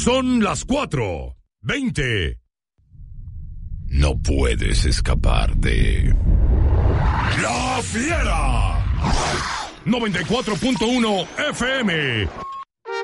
Son las 4:20. No puedes escapar de La Fiera. 94.1 FM.